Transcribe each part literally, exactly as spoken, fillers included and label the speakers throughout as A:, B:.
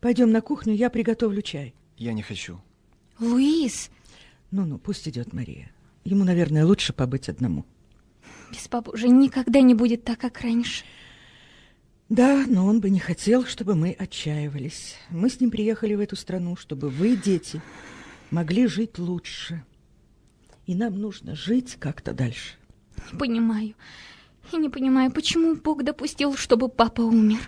A: Пойдем на кухню, я приготовлю чай.
B: Я не хочу.
C: Луис!
A: Ну-ну, пусть идет Мария. Ему, наверное, лучше побыть одному.
C: Без папы уже никогда не будет так, как раньше.
A: Да, но он бы не хотел, чтобы мы отчаивались. Мы с ним приехали в эту страну, чтобы вы, дети, могли жить лучше. И нам нужно жить как-то дальше.
C: Не понимаю. Я не понимаю, почему Бог допустил, чтобы папа умер.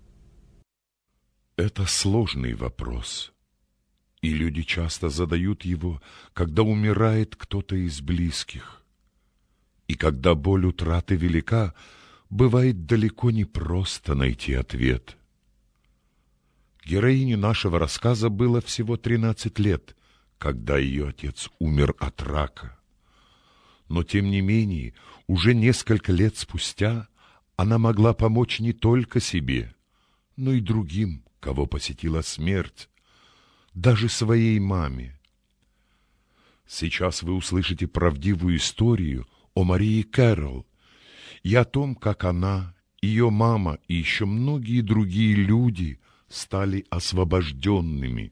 D: Это сложный вопрос. И люди часто задают его, когда умирает кто-то из близких. И когда боль утраты велика, бывает далеко не просто найти ответ. Героине нашего рассказа было всего тринадцать лет, когда ее отец умер от рака. Но, тем не менее, уже несколько лет спустя она могла помочь не только себе, но и другим, кого посетила смерть, даже своей маме. Сейчас вы услышите правдивую историю о Марии Кэрролл и о том, как она, ее мама и еще многие другие люди стали освобожденными.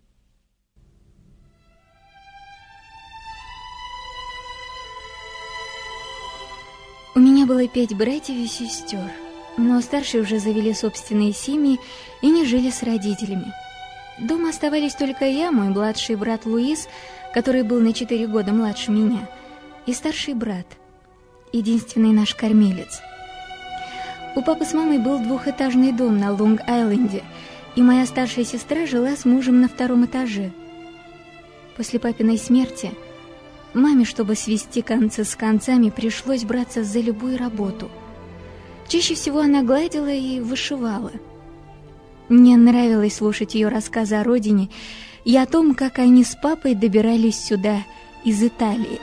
C: У меня было пять братьев и сестер, но старшие уже завели собственные семьи и не жили с родителями. Дома оставались только я, мой младший брат Луис, который был на четыре года младше меня, и старший брат, единственный наш кормилец. У папы с мамой был двухэтажный дом на Лонг-Айленде, и моя старшая сестра жила с мужем на втором этаже. После папиной смерти маме, чтобы свести концы с концами, пришлось браться за любую работу. Чаще всего она гладила и вышивала. Мне нравилось слушать ее рассказы о родине и о том, как они с папой добирались сюда из Италии.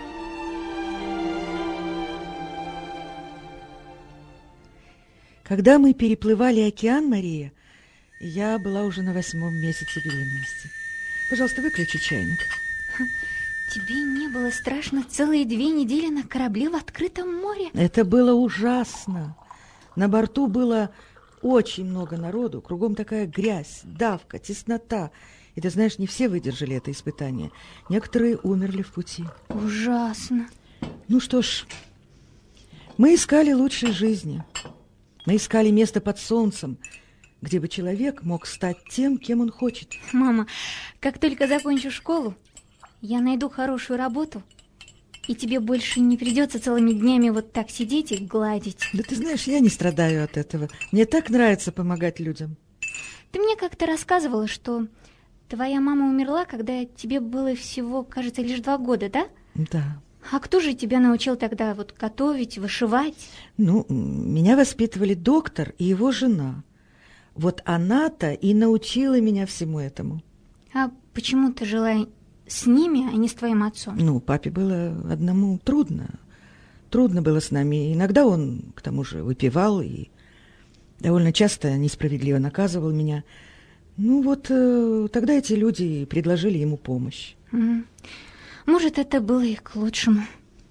A: Когда мы переплывали океан, Мария, я была уже на восьмом месяце беременности. Пожалуйста, выключи чайник.
C: Тебе не было страшно целые две недели на корабле в открытом море?
A: Это было ужасно. На борту было очень много народу, кругом такая грязь, давка, теснота. И ты знаешь, не все выдержали это испытание. Некоторые умерли в пути.
C: Ужасно.
A: Ну что ж, мы искали лучшей жизни. Мы искали место под солнцем, где бы человек мог стать тем, кем он хочет.
C: Мама, как только закончу школу, я найду хорошую работу, и тебе больше не придется целыми днями вот так сидеть и гладить.
A: Да ты знаешь, я не страдаю от этого. Мне так нравится помогать людям.
C: Ты мне как-то рассказывала, что твоя мама умерла, когда тебе было всего, кажется, лишь два года, да?
A: Да.
C: А кто же тебя научил тогда вот готовить, вышивать?
A: Ну, меня воспитывали доктор и его жена. Вот она-то и научила меня всему этому.
C: А почему ты жила с ними, а не с твоим отцом?
A: Ну, папе было одному трудно. Трудно было с нами. Иногда он, к тому же, выпивал и довольно часто несправедливо наказывал меня. Ну вот э, тогда эти люди предложили ему помощь.
C: Mm. Может, это было и к лучшему.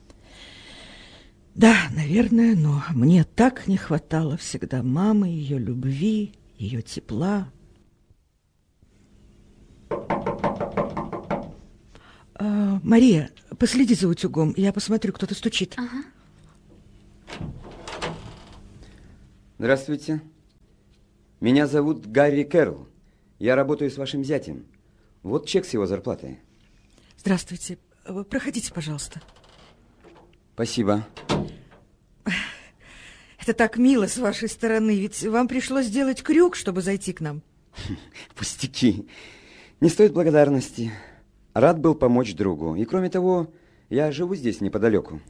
A: Да, наверное, но мне так не хватало всегда мамы, ее любви, ее тепла. А, Мария, последи за утюгом, я посмотрю, кто-то стучит.
C: Ага.
E: Здравствуйте. Меня зовут Гарри Кэрролл. Я работаю с вашим зятем. Вот чек с его зарплатой.
A: Здравствуйте. Проходите, пожалуйста.
E: Спасибо.
A: Это так мило с вашей стороны, ведь вам пришлось сделать крюк, чтобы зайти к нам.
E: Пустяки. Не стоит благодарности. Рад был помочь другу. И кроме того, я живу здесь неподалеку.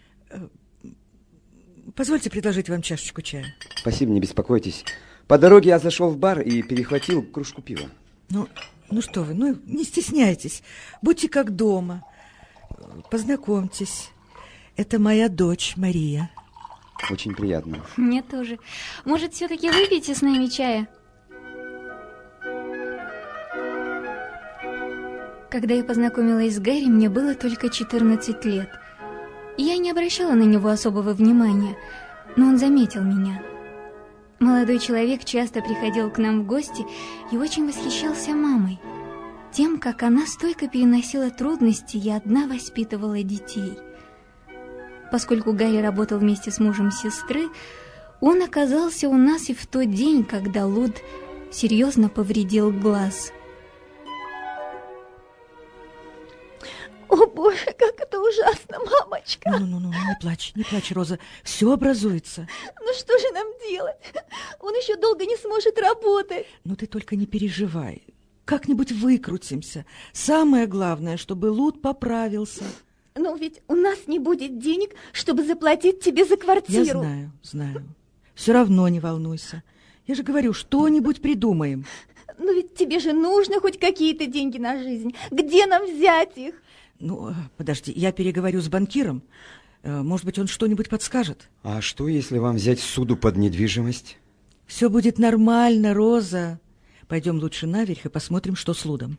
A: Позвольте предложить вам чашечку чая.
E: Спасибо, не беспокойтесь. По дороге я зашел в бар и перехватил кружку пива.
A: Ну, ну что вы, ну не стесняйтесь. Будьте как дома. Познакомьтесь. Это моя дочь Мария.
E: Очень приятно.
C: Мне тоже. Может, все-таки выпьете с нами чая? Когда я познакомилась с Гарри, мне было только четырнадцать лет. Я не обращала на него особого внимания, но он заметил меня. Молодой человек часто приходил к нам в гости и очень восхищался мамой, тем, как она стойко переносила трудности и одна воспитывала детей. Поскольку Гарри работал вместе с мужем сестры, он оказался у нас и в тот день, когда Луд серьезно повредил глаз.
B: О, Боже, как это ужасно, мамочка!
A: Ну-ну-ну, не плачь, не плачь, Роза, все образуется.
B: Ну что же нам делать? Он еще долго не сможет работать.
A: Ну ты только не переживай, как-нибудь выкрутимся. Самое главное, чтобы Луд поправился.
B: Но ведь у нас не будет денег, чтобы заплатить тебе за квартиру.
A: Я знаю, знаю. Все равно не волнуйся. Я же говорю, что-нибудь придумаем.
B: Но ведь тебе же нужно хоть какие-то деньги на жизнь. Где нам взять их?
A: Ну, подожди, я переговорю с банкиром. Может быть, он что-нибудь подскажет.
E: А что, если вам взять суду под недвижимость?
A: Все будет нормально, Роза. Пойдем лучше наверх и посмотрим, что с Лудом.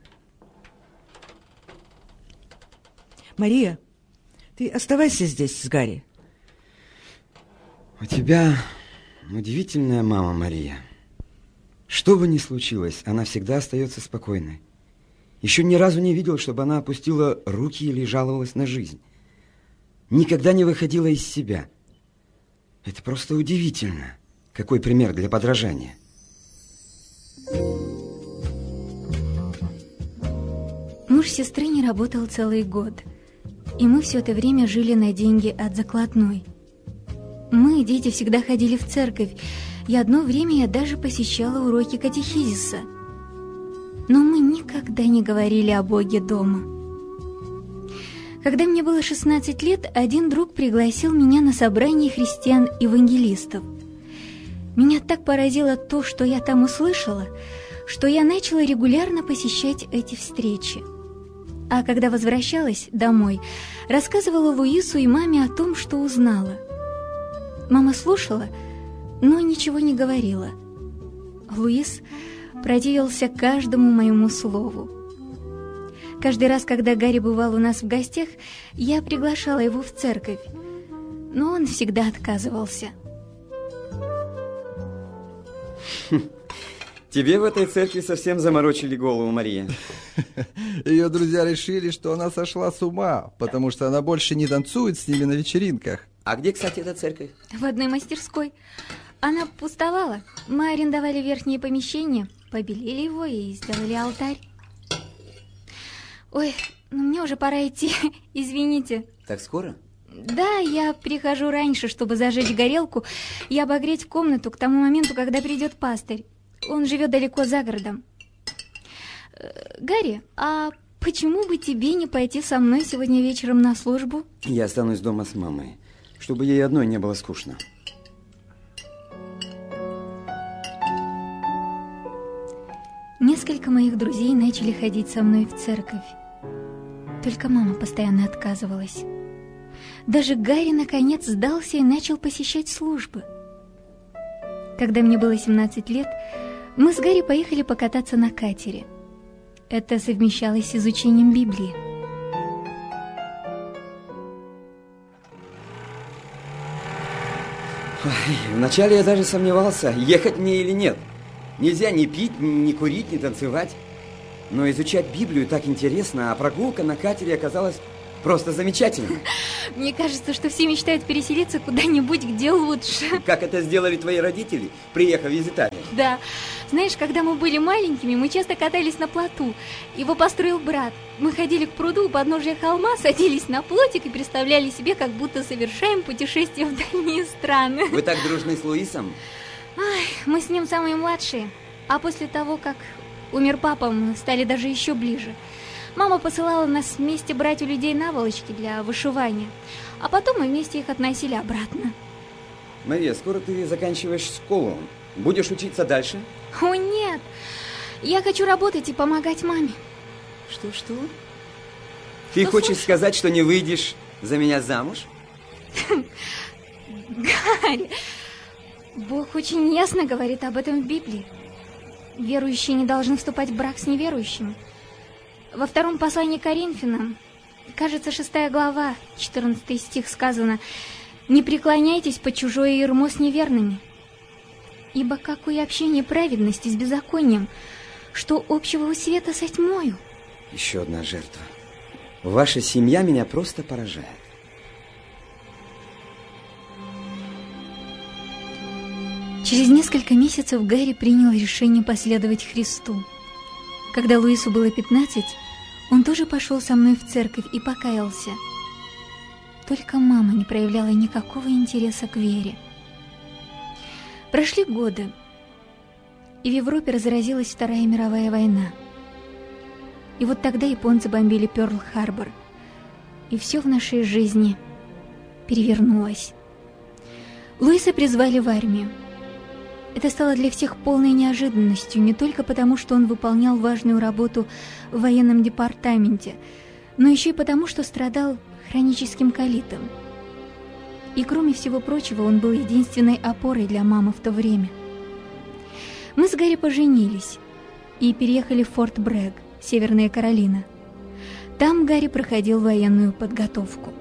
A: Мария, ты оставайся здесь с Гарри.
E: У тебя удивительная мама, Мария. Что бы ни случилось, она всегда остается спокойной. Еще ни разу не видел, чтобы она опустила руки или жаловалась на жизнь. Никогда не выходила из себя. Это просто удивительно. Какой пример для подражания.
C: Муж сестры не работал целый год, и мы все это время жили на деньги от закладной. Мы, дети, всегда ходили в церковь, и одно время я даже посещала уроки катехизиса. Но мы никогда не говорили о Боге дома. Когда мне было шестнадцать лет, один друг пригласил меня на собрание христиан-евангелистов. Меня так поразило то, что я там услышала, что я начала регулярно посещать эти встречи. А когда возвращалась домой, рассказывала Луису и маме о том, что узнала. Мама слушала, но ничего не говорила. Луис противился каждому моему слову. Каждый раз, когда Гарри бывал у нас в гостях, я приглашала его в церковь, но он всегда отказывался.
E: Тебе в этой церкви совсем заморочили голову, Мария.
F: Ее друзья решили, что она сошла с ума, потому что она больше не танцует с ними на вечеринках.
E: А где, кстати, эта церковь?
C: В одной мастерской. Она пустовала. Мы арендовали верхнее помещение, побелили его и сделали алтарь. Ой, ну мне уже пора идти, извините.
E: Так скоро?
C: Да, я прихожу раньше, чтобы зажечь горелку и обогреть комнату к тому моменту, когда придет пастырь. Он живет далеко за городом. Гарри, а почему бы тебе не пойти со мной сегодня вечером на службу?
E: Я останусь дома с мамой, чтобы ей одной не было скучно.
C: Несколько моих друзей начали ходить со мной в церковь. Только мама постоянно отказывалась. Даже Гарри наконец сдался и начал посещать службы. Когда мне было семнадцать лет, мы с Гарри поехали покататься на катере. Это совмещалось с изучением Библии.
E: Ой, вначале я даже сомневался, ехать мне или нет. Нельзя ни пить, ни курить, ни танцевать. Но изучать Библию так интересно, а прогулка на катере оказалась просто замечательной.
C: Мне кажется, что все мечтают переселиться куда-нибудь, где лучше.
E: Как это сделали твои родители, приехав из Италии?
C: Да. Знаешь, когда мы были маленькими, мы часто катались на плоту. Его построил брат. Мы ходили к пруду у подножия холма, садились на плотик и представляли себе, как будто совершаем путешествие в дальние страны.
E: Вы так дружны с Луисом?
C: Ай, мы с ним самые младшие. А после того, как умер папа, мы стали даже еще ближе. Мама посылала нас вместе брать у людей наволочки для вышивания, а потом мы вместе их относили обратно.
E: Мария, скоро ты заканчиваешь школу. Будешь учиться дальше?
C: О, нет! Я хочу работать и помогать маме.
E: Что-что? Ты
C: Ну,
E: хочешь
C: слушай.
E: сказать, что не выйдешь за меня замуж?
C: Гарри, Бог очень ясно говорит об этом в Библии. Верующие не должны вступать в брак с неверующими. Во втором послании к Коринфянам, кажется, шестая глава, четырнадцатый стих сказано: «Не преклоняйтесь под чужое ярмо с неверными». Ибо какое общение праведности с беззаконием, что общего у света со тьмою?
E: Еще одна жертва. Ваша семья меня просто поражает.
C: Через несколько месяцев Гарри принял решение последовать Христу. Когда Луису было пятнадцать, он тоже пошел со мной в церковь и покаялся. Только мама не проявляла никакого интереса к вере. Прошли годы, и в Европе разразилась Вторая мировая война. И вот тогда японцы бомбили Пёрл-Харбор, и все в нашей жизни перевернулось. Луиса призвали в армию. Это стало для всех полной неожиданностью, не только потому, что он выполнял важную работу в военном департаменте, но еще и потому, что страдал хроническим колитом. И кроме всего прочего, он был единственной опорой для мамы в то время. Мы с Гарри поженились и переехали в Форт Брэгг, Северная Каролина. Там Гарри проходил военную подготовку.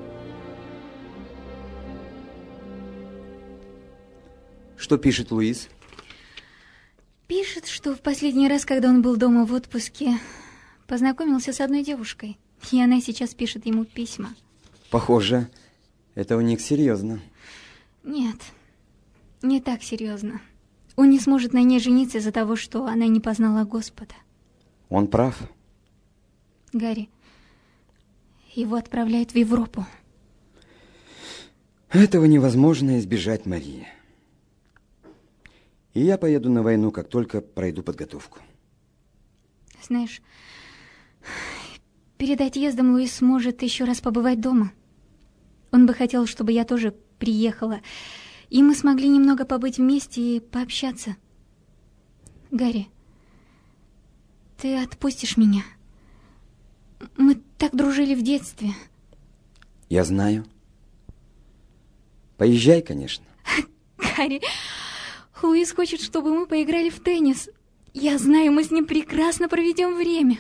E: Что пишет Луис?
C: Пишет, что в последний раз, когда он был дома в отпуске, познакомился с одной девушкой, и она сейчас пишет ему письма.
E: Похоже, это у них серьезно.
C: Нет, не так серьезно. Он не сможет на ней жениться из-за того, что она не познала Господа.
E: Он прав.
C: Гарри, его отправляют в Европу.
E: Этого невозможно избежать, Мария. И я поеду на войну, как только пройду подготовку.
C: Знаешь, перед отъездом Луис сможет еще раз побывать дома. Он бы хотел, чтобы я тоже приехала, и мы смогли немного побыть вместе и пообщаться. Гарри, ты отпустишь меня? Мы так дружили в детстве.
E: Я знаю. Поезжай, конечно.
C: Гарри, Луис хочет, чтобы мы поиграли в теннис. Я знаю, мы с ним прекрасно проведем время.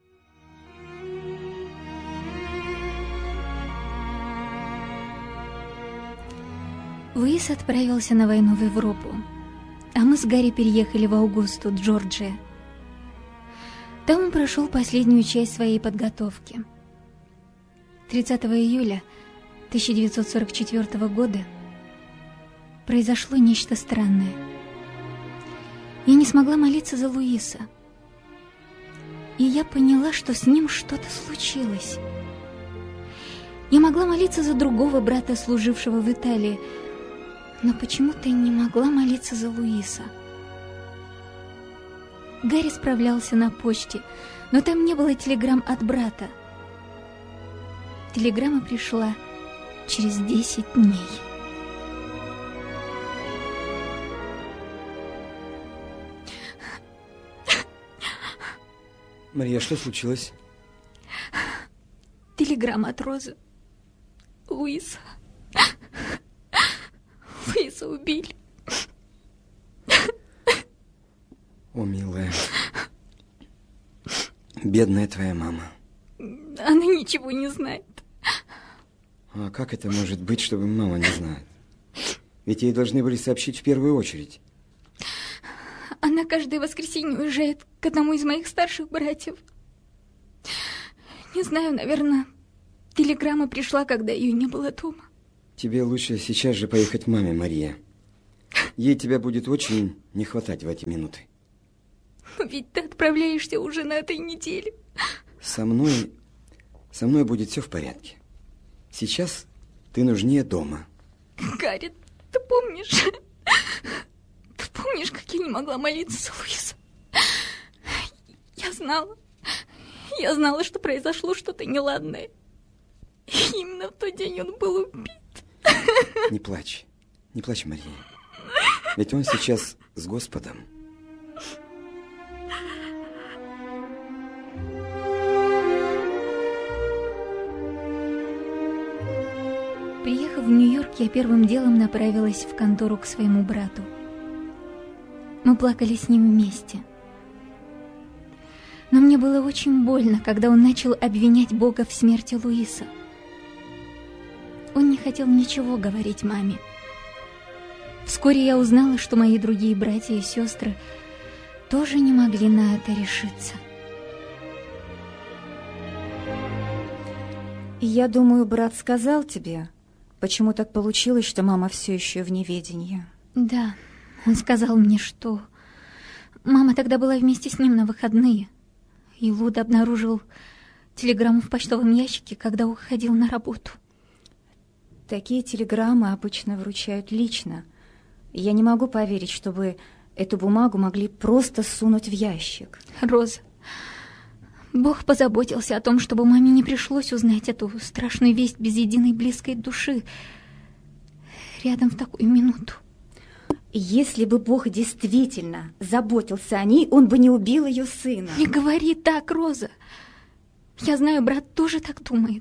C: Луис отправился на войну в Европу, а мы с Гарри переехали в Аугусту, Джорджия. Там он прошел последнюю часть своей подготовки. тридцатого июля тысяча девятьсот сорок четвёртого года произошло нечто странное. Я не смогла молиться за Луиса, и я поняла, что с ним что-то случилось. Я могла молиться за другого брата, служившего в Италии, но почему-то не могла молиться за Луиса. Гарри справлялся на почте, но там не было телеграмм от брата. Телеграмма пришла через десять дней.
E: Мария, что случилось?
C: Телеграмма от Розы. Луиса. Луиса убили.
E: О, милая. Бедная твоя мама.
C: Она ничего не знает.
E: А как это может быть, чтобы мама не знает? Ведь ей должны были сообщить в первую очередь.
C: Она каждое воскресенье уезжает к одному из моих старших братьев. Не знаю, наверное, телеграмма пришла, когда ее не было дома.
E: Тебе лучше сейчас же поехать к маме, Мария. Ей тебя будет очень не хватать в эти минуты.
C: Но ведь ты отправляешься уже на этой неделе.
E: Со мной... Со мной будет все в порядке. Сейчас ты нужнее дома.
C: Гарри, ты помнишь... Ты помнишь, как я не могла молиться за Луиса? Я знала, я знала, что произошло что-то неладное. И именно в тот день он был убит.
E: Не плачь, не плачь, Мария. Ведь он сейчас с Господом.
C: Приехав в Нью-Йорк, я первым делом направилась в контору к своему брату. Мы плакали с ним вместе. Но мне было очень больно, когда он начал обвинять Бога в смерти Луиса. Он не хотел ничего говорить маме. Вскоре я узнала, что мои другие братья и сестры тоже не могли на это решиться.
B: Я думаю, брат сказал тебе, почему так получилось, что мама все еще в неведении.
C: Да, он сказал мне, что мама тогда была вместе с ним на выходные, и Луда обнаружил телеграмму в почтовом ящике, когда уходил на работу.
B: Такие телеграммы обычно вручают лично. Я не могу поверить, чтобы эту бумагу могли просто сунуть в ящик.
C: Роза, Бог позаботился о том, чтобы маме не пришлось узнать эту страшную весть без единой близкой души рядом в такую минуту.
B: Если бы Бог действительно заботился о ней, он бы не убил ее сына.
C: Не говори так, Роза. Я знаю, брат тоже так думает.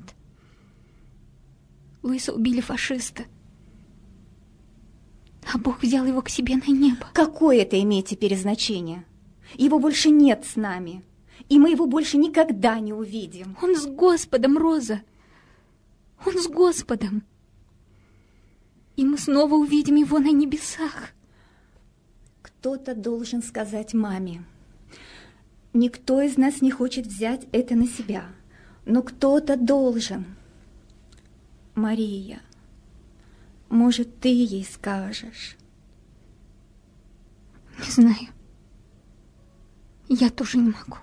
C: Луиса убили фашисты, а Бог взял его к себе на небо.
B: Какое это имеет теперь значение? Его больше нет с нами, и мы его больше никогда не увидим.
C: Он с Господом, Роза. Он с Господом. И мы снова увидим его на небесах.
B: Кто-то должен сказать маме. Никто из нас не хочет взять это на себя, но кто-то должен. Мария, может, ты ей скажешь?
C: Не знаю. Я тоже не могу.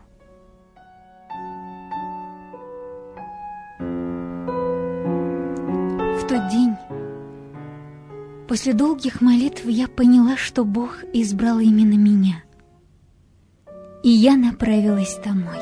C: В тот день, после долгих молитв, я поняла, что Бог избрал именно меня. И я направилась домой.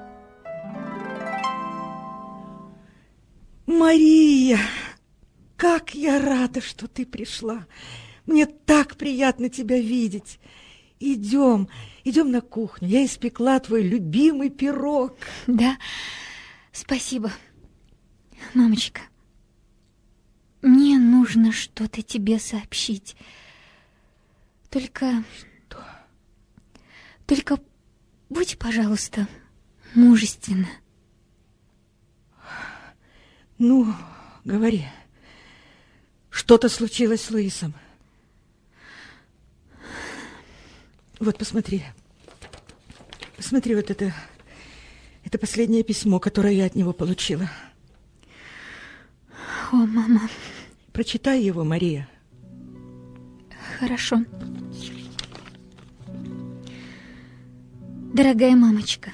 A: Мария, как я рада, что ты пришла. Мне так приятно тебя видеть. Идем, идем на кухню. Я испекла твой любимый пирог.
C: Да, спасибо, мамочка. Мне нужно что-то тебе сообщить. Только...
A: Что?
C: Только будь, пожалуйста, мужественна.
A: Ну, говори. Что-то случилось с Луисом? Вот, посмотри. Посмотри, вот это... Это последнее письмо, которое я от него получила.
C: О, мама.
A: Прочитай его, Мария.
C: Хорошо. Дорогая мамочка,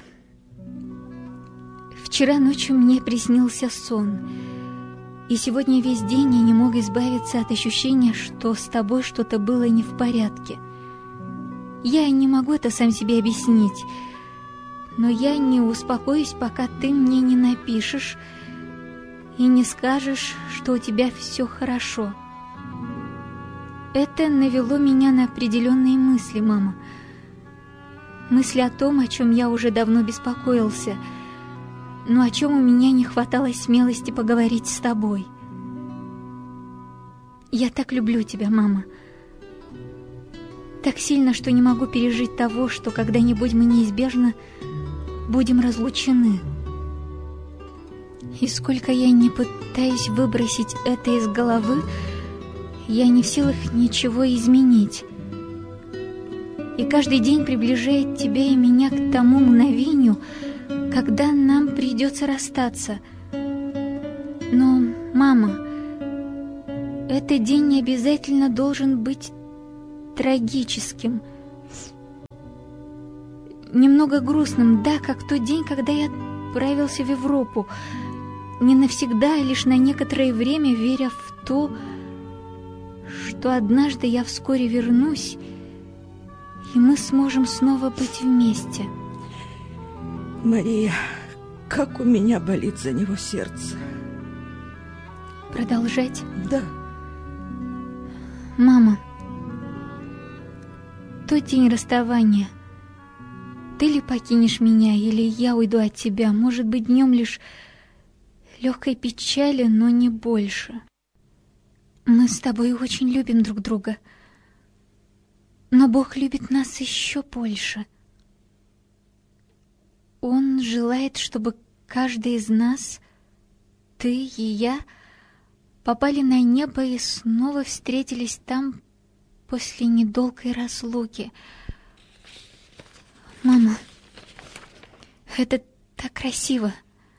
C: вчера ночью мне приснился сон, и сегодня весь день я не мог избавиться от ощущения, что с тобой что-то было не в порядке. Я не могу это сам себе объяснить, но я не успокоюсь, пока ты мне не напишешь и не скажешь, что у тебя все хорошо. Это навело меня на определенные мысли, мама. Мысли о том, о чем я уже давно беспокоился, но о чем у меня не хватало смелости поговорить с тобой. Я так люблю тебя, мама. Так сильно, что не могу пережить того, что когда-нибудь мы неизбежно будем разлучены. И сколько я не пытаюсь выбросить это из головы, я не в силах ничего изменить. И каждый день приближает тебя и меня к тому мгновению, когда нам придется расстаться. Но, мама, этот день не обязательно должен быть трагическим, немного грустным, да, как тот день, когда я отправился в Европу, не навсегда, а лишь на некоторое время, веря в то, что однажды я вскоре вернусь, и мы сможем снова быть вместе.
A: Мария, как у меня болит за него сердце.
C: Продолжать?
A: Да.
C: Мама, тот день расставания, ты ли покинешь меня, или я уйду от тебя? Может быть, днем лишь легкой печали, но не больше. Мы с тобой очень любим друг друга, но Бог любит нас еще больше. Он желает, чтобы каждый из нас, ты и я, попали на небо и снова встретились там после недолгой разлуки. Мама, это так красиво.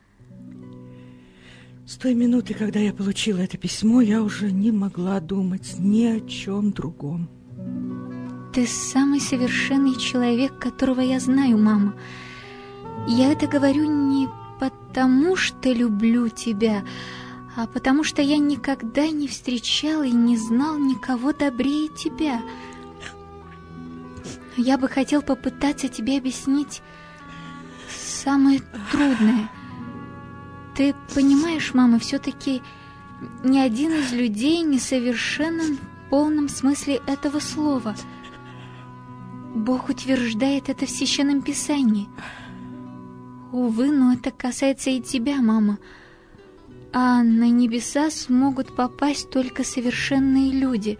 A: С той минуты, когда я получила это письмо, я уже не могла думать ни о чем другом.
C: Ты самый совершенный человек, которого я знаю, мама. Я это говорю не потому, что люблю тебя, а потому что я никогда не встречал и не знал никого добрее тебя. Я бы хотел попытаться тебе объяснить самое трудное. Ты понимаешь, мама, все-таки ни один из людей не совершенен в полном смысле этого слова. Бог утверждает это в Священном Писании. Увы, но это касается и тебя, мама. А на небеса смогут попасть только совершенные люди.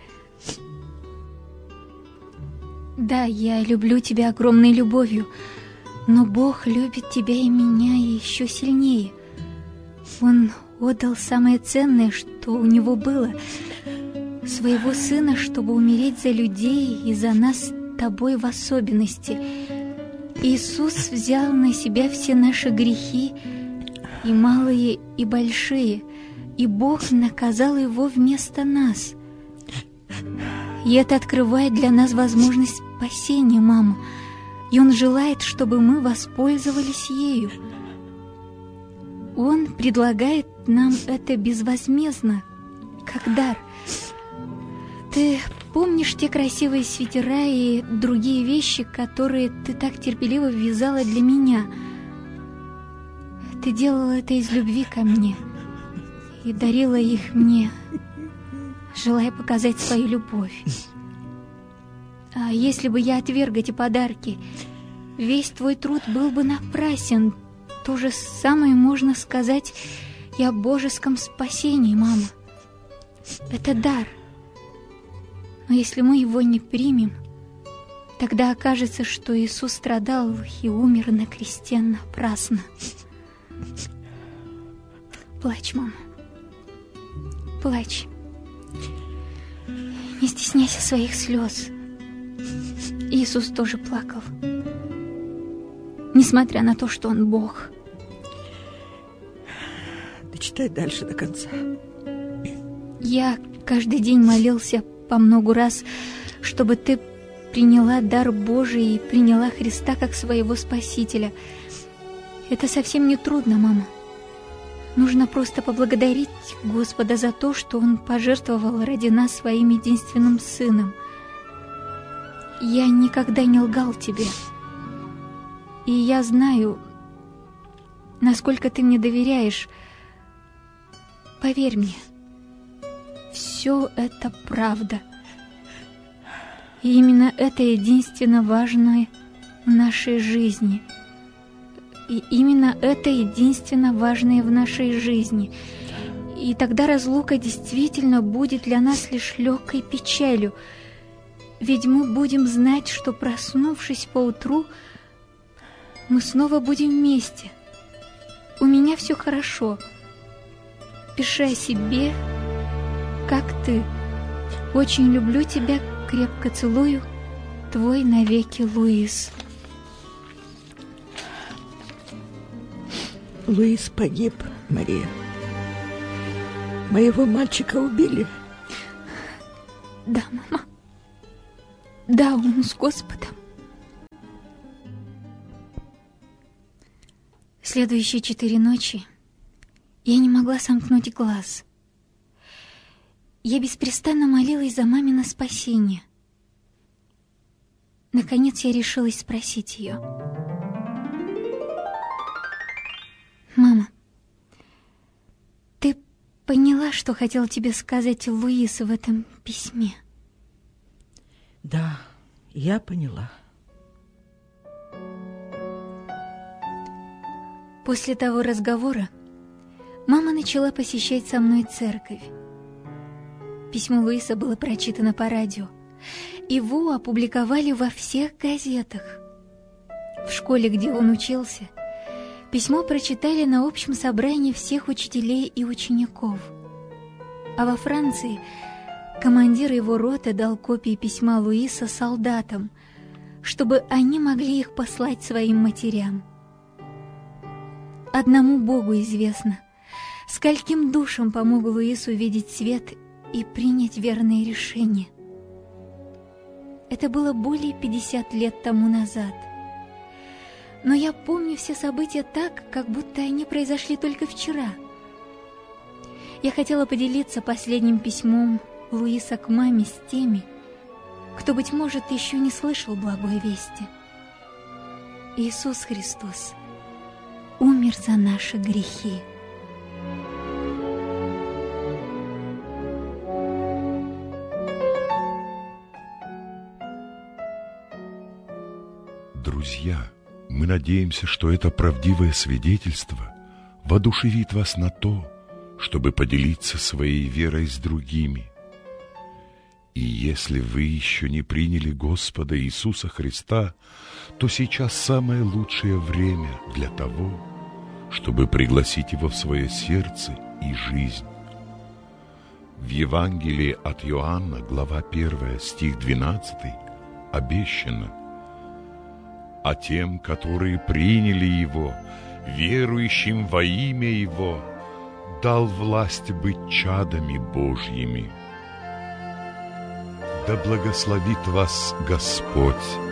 C: Да, я люблю тебя огромной любовью, но Бог любит тебя и меня еще сильнее. Он отдал самое ценное, что у него было, своего сына, чтобы умереть за людей и за нас с тобой в особенности. Иисус взял на себя все наши грехи, и малые, и большие, и Бог наказал его вместо нас. И это открывает для нас возможность спасения, мама, и Он желает, чтобы мы воспользовались ею. Он предлагает нам это безвозмездно, как дар. Ты помнишь те красивые свитера и другие вещи, которые ты так терпеливо вязала для меня? Ты делала это из любви ко мне и дарила их мне, желая показать свою любовь. А если бы я отверг эти подарки, весь твой труд был бы напрасен. То же самое можно сказать и о божеском спасении, мама. Это дар. Но если мы его не примем, тогда окажется, что Иисус страдал и умер на кресте напрасно. Плачь, мама. Плачь. Не стесняйся своих слез. Иисус тоже плакал, несмотря на то, что Он Бог.
A: Дочитай дальше до конца.
C: Я каждый день молился по многу раз, чтобы ты приняла дар Божий и приняла Христа как своего Спасителя. Это совсем не трудно, мама. Нужно просто поблагодарить Господа за то, что Он пожертвовал ради нас своим единственным Сыном. Я никогда не лгал тебе. И я знаю, насколько ты мне доверяешь. Поверь мне, все это правда. И именно это единственно важное в нашей жизни. И именно это единственно важное в нашей жизни. И тогда разлука действительно будет для нас лишь легкой печалью. Ведь мы будем знать, что, проснувшись поутру, мы снова будем вместе. У меня все хорошо. Пиши о себе, как ты. Очень люблю тебя, крепко целую. Твой навеки, Луис.
A: Луис погиб, Мария. Моего мальчика убили.
C: Да, мама. Да, он с Господом. Следующие четыре ночи я не могла сомкнуть глаз. Я беспрестанно молилась за мамино спасение. Наконец я решилась спросить ее. Мама, ты поняла, что хотел тебе сказать Луис в этом письме?
A: Да, я поняла.
C: После того разговора мама начала посещать со мной церковь. Письмо Луиса было прочитано по радио. Его опубликовали во всех газетах. В школе, где он учился, письмо прочитали на общем собрании всех учителей и учеников. А во Франции командир его роты дал копии письма Луиса солдатам, чтобы они могли их послать своим матерям. Одному Богу известно, скольким душам помог Луис увидеть свет и принять верное решение. Это было более пятьдесят лет тому назад. Но я помню все события так, как будто они произошли только вчера. Я хотела поделиться последним письмом Луиса к маме с теми, кто, быть может, еще не слышал благой вести. Иисус Христос умер за наши грехи.
D: Друзья, мы надеемся, что это правдивое свидетельство воодушевит вас на то, чтобы поделиться своей верой с другими. И если вы еще не приняли Господа Иисуса Христа, то сейчас самое лучшее время для того, чтобы пригласить Его в свое сердце и жизнь. В Евангелии от Иоанна, глава первая, стих двенадцатый, обещано: «А тем, которые приняли Его, верующим во имя Его, дал власть быть чадами Божьими». Да благословит вас Господь